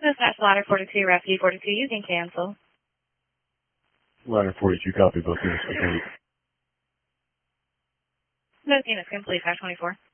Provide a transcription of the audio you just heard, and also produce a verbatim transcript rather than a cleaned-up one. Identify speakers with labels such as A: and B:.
A: Dispatch Ladder forty-two, Rescue forty-two, you can cancel.
B: Ladder forty-two, copy, both units complete.
A: Both units complete, five twenty-four.